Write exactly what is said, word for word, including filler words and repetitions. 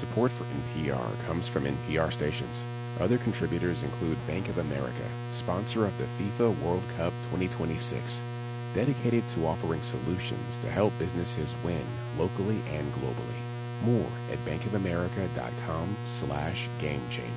Support for N P R comes from N P R stations. Other contributors include Bank of America, sponsor of the FIFA World Cup twenty twenty-six, dedicated to offering solutions to help businesses win locally and globally. More at bankofamerica.com slash game changer.